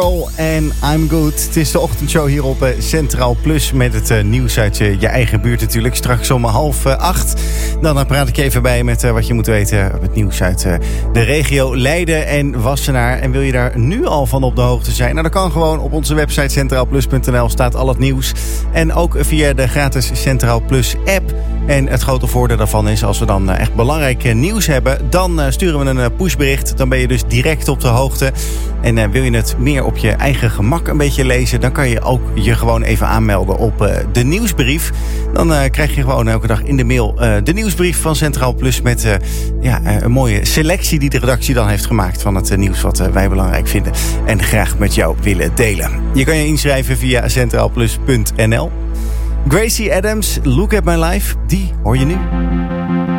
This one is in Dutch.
Earl en I'm Good. Het is de ochtendshow hier op Centraal Plus met het nieuws uit je eigen buurt natuurlijk. Straks om 7:30. Dan praat ik even bij met wat je moet weten. Het nieuws uit de regio Leiden en Wassenaar. En wil je daar nu al van op de hoogte zijn? Nou, dat kan gewoon op onze website centraalplus.nl staat al het nieuws. En ook via de gratis Centraal Plus app. En het grote voordeel daarvan is, als we dan echt belangrijk nieuws hebben, dan sturen we een pushbericht. Dan ben je dus direct op de hoogte. En wil je het meer op je eigen gemak een beetje lezen, dan kan je ook je gewoon even aanmelden op de nieuwsbrief. Dan krijg je gewoon elke dag in de mail de nieuwsbrief van Centraal Plus met een mooie selectie die de redactie dan heeft gemaakt van het nieuws wat wij belangrijk vinden en graag met jou willen delen. Je kan je inschrijven via centraalplus.nl. Gracie Adams, Look at My Life, die hoor je nu.